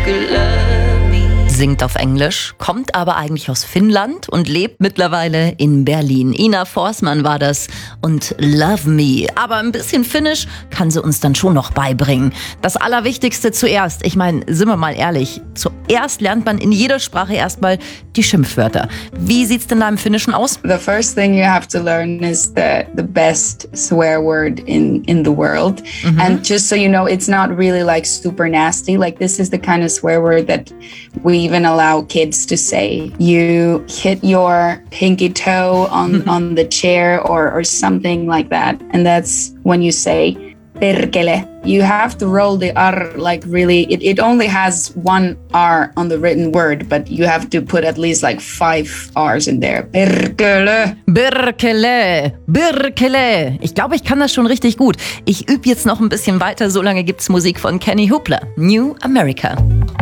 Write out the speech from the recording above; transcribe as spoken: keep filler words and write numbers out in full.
Singt auf Englisch, kommt aber eigentlich aus Finnland und lebt mittlerweile in Berlin. Ina Forsman war das und Love Me. Aber ein bisschen Finnisch kann sie uns dann schon noch beibringen. Das Allerwichtigste zuerst. Ich meine, sind wir mal ehrlich, zuerst lernt man in jeder Sprache erstmal die Schimpfwörter. Wie sieht's denn da im Finnischen aus? The first thing you have to learn is the, the best swear word in, in the world. Mm-hmm. And just so you know, it's not really like super nasty. Like this is the kind of swear word that we even allow kids to say. You hit your pinky toe on, on the chair or, or something like that. And that's when you say perkele. You have to roll the R like really, it, it only has one R on the written word, but you have to put at least like five R's in there. Perkele. Birkele. Birkele. Ich glaube, ich kann das schon richtig gut. Ich übe jetzt noch ein bisschen weiter, solange gibt's Musik von Kenny Hoopla. New America.